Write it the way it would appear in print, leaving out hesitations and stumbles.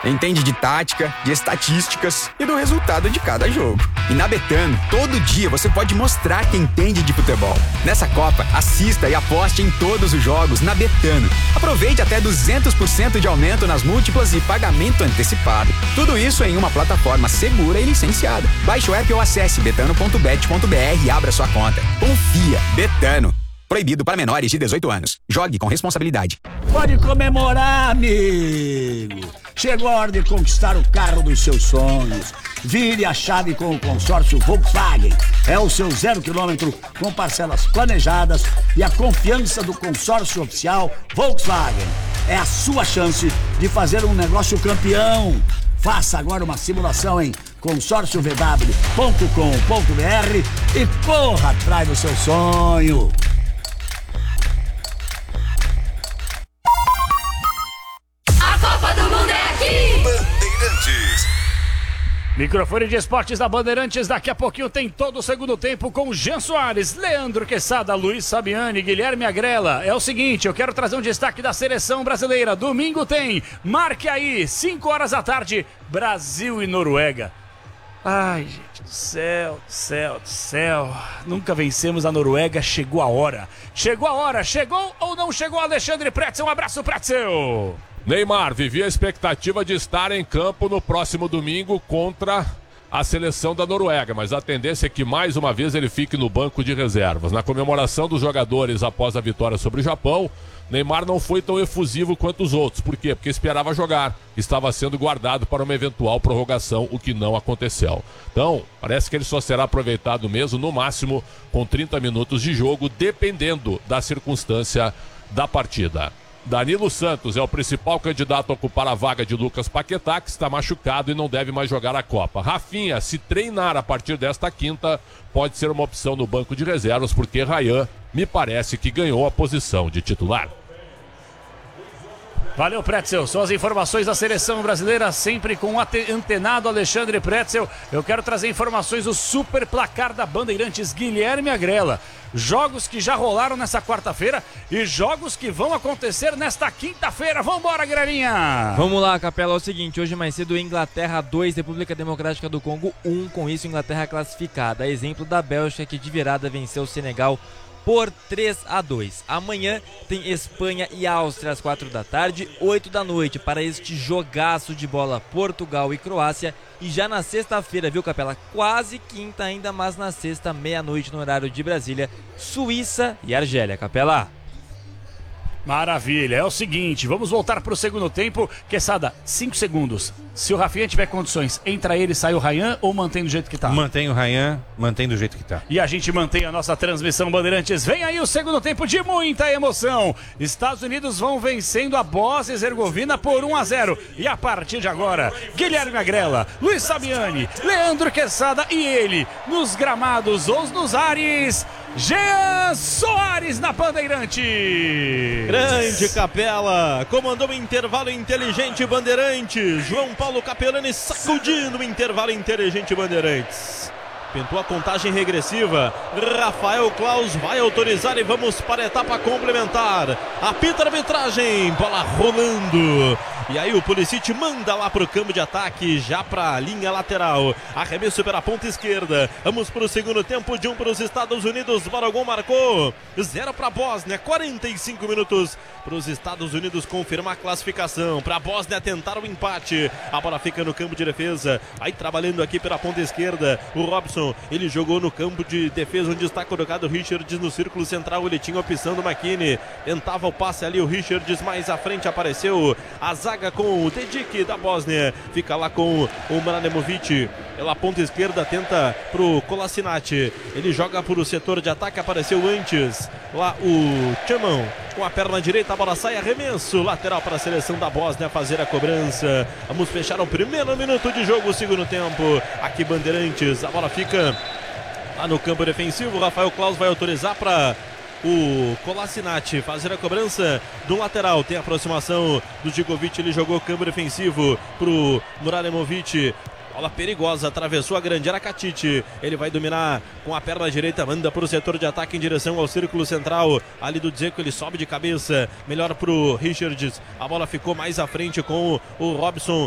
Entende de tática, de estatísticas e do resultado de cada jogo. E na Betano, todo dia você pode mostrar que entende de futebol. Nessa Copa, assista e aposte em todos os jogos na Betano. Aproveite até 200% de aumento nas múltiplas e pagamento antecipado. Tudo isso em uma plataforma segura e licenciada. Baixe o app ou acesse betano.bet.br e abra sua conta. Confia, Betano. Proibido para menores de 18 anos. Jogue com responsabilidade. Pode comemorar, amigo. Chegou a hora de conquistar o carro dos seus sonhos. Vire a chave com o consórcio Volkswagen. É o seu 0 km com parcelas planejadas e a confiança do consórcio oficial Volkswagen. É a sua chance de fazer um negócio campeão. Faça agora uma simulação em consórciovw.com.br e corra atrás do seu sonho. Microfone de esportes da Bandeirantes, daqui a pouquinho tem todo o segundo tempo com Jean Soares, Leandro Quesada, Luiz Sabiani, Guilherme Agrela. É o seguinte, eu quero trazer um destaque da seleção brasileira. Domingo tem, marque aí, 5 horas da tarde, Brasil e Noruega. Ai, gente do céu, do céu, do céu. Nunca vencemos a Noruega, chegou a hora. Chegou a hora, chegou ou não chegou Alexandre Pretzel? Um abraço, Pretzel. Neymar vivia a expectativa de estar em campo no próximo domingo contra a seleção da Noruega, mas a tendência é que mais uma vez ele fique no banco de reservas. Na comemoração dos jogadores após a vitória sobre o Japão, Neymar não foi tão efusivo quanto os outros. Por quê? Porque esperava jogar. Estava sendo guardado para uma eventual prorrogação, o que não aconteceu. Então, parece que ele só será aproveitado mesmo, no máximo, com 30 minutos de jogo, dependendo da circunstância da partida. Danilo Santos é o principal candidato a ocupar a vaga de Lucas Paquetá, que está machucado e não deve mais jogar a Copa. Rafinha, se treinar a partir desta quinta, pode ser uma opção no banco de reservas, porque Ryan me parece que ganhou a posição de titular. Valeu, Pretzel. São as informações da seleção brasileira, sempre com o antenado Alexandre Pretzel. Eu quero trazer informações do super placar da Bandeirantes, Guilherme Agrela. Jogos que já rolaram nessa quarta-feira e jogos que vão acontecer nesta quinta-feira. Vambora, Grelinha! Vamos lá, Capela. É o seguinte, hoje mais cedo Inglaterra 2, República Democrática do Congo 1. Com isso, Inglaterra classificada. Exemplo da Bélgica, que de virada venceu o Senegal por 3-2. Amanhã tem Espanha e Áustria às 4 da tarde, 8 da noite, para este jogaço de bola Portugal e Croácia. E já na sexta-feira, viu, Capela? Quase quinta ainda, mas na sexta, meia-noite no horário de Brasília, Suíça e Argélia, Capela. Maravilha, é o seguinte, vamos voltar para o segundo tempo. Quesada, 5 segundos. Se o Rafinha tiver condições, entra ele e sai o Ryan ou mantém do jeito que tá? Mantém o Ryan, mantém do jeito que tá. E a gente mantém a nossa transmissão Bandeirantes. Vem aí o segundo tempo de muita emoção. Estados Unidos vão vencendo a Bósnia e Herzegovina por 1-0. E a partir de agora, Guilherme Agrela, Luiz Sabiani, Leandro Quesada e ele, nos gramados ou nos ares, Jean Soares na Bandeirante. Grande Capela, comandou o intervalo inteligente Bandeirantes. João Paulo Capelani sacudindo o intervalo inteligente Bandeirantes. Pintou a contagem regressiva. Rafael Claus vai autorizar e vamos para a etapa complementar. Apita a arbitragem, bola rolando. E aí o Pulisic manda lá para o campo de ataque, já para a linha lateral. Arremesso pela ponta esquerda. Vamos para o segundo tempo, de 1 para os Estados Unidos. Balogun marcou 0 para a Bósnia. 45 minutos para os Estados Unidos confirmar a classificação. Para a Bósnia tentar o empate. A bola fica no campo de defesa. Aí trabalhando aqui pela ponta esquerda, o Robson. Ele jogou no campo de defesa, onde está colocado o Richards no círculo central. Ele tinha a opção do McKinney. Tentava o passe ali, o Richards mais à frente apareceu a zaga com o Dedic da Bósnia. Fica lá com o Mlademovic. Pela ponta esquerda tenta pro Kolasinac. Ele joga por o setor de ataque, apareceu antes lá o Chamão com a perna direita, a bola sai, arremesso lateral para a seleção da Bósnia fazer a cobrança. Vamos fechar o primeiro minuto de jogo, o segundo tempo aqui Bandeirantes. A bola fica lá no campo defensivo. Rafael Claus vai autorizar para o Kolasinac fazer a cobrança do lateral. Tem a aproximação do Djigovic, ele jogou campo defensivo pro Murademovic. Bola perigosa, atravessou a grande área, Katite. Ele vai dominar com a perna direita, manda para o setor de ataque em direção ao círculo central. Ali do Dzeko, ele sobe de cabeça. Melhor para o Richards. A bola ficou mais à frente com o Robson.